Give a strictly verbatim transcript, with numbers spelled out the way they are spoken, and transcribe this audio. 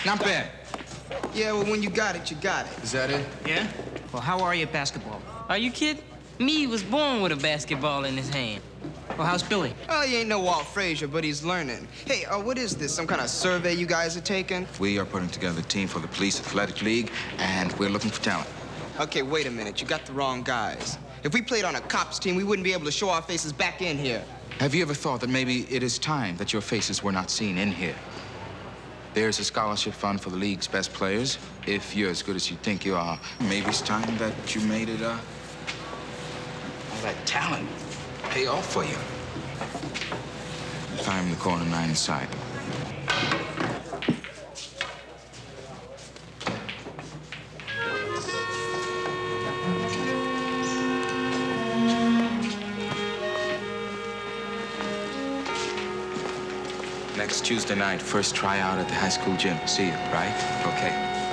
Not bad. Yeah, well, when you got it, you got it. Is that it? Yeah? Well, how are you at basketball? Are you kidding? Me was born with a basketball in his hand. Well, how's Billy? Oh, he ain't no Walt Frazier, but he's learning. Hey, uh, what is this? Some kind of survey you guys are taking? We are putting together a team for the Police Athletic League, and we're looking for talent. Okay, wait a minute. You got the wrong guys. If we played on a cops team, we wouldn't be able to show our faces back in here. Have you ever thought that maybe it is time that your faces were not seen in here? There's a scholarship fund for the league's best players. If you're as good as you think you are, maybe it's time that you made it, uh, all that talent pay off for you. I'm the corner nine inside. Next Tuesday night, first tryout at the high school gym. See you, right? Okay.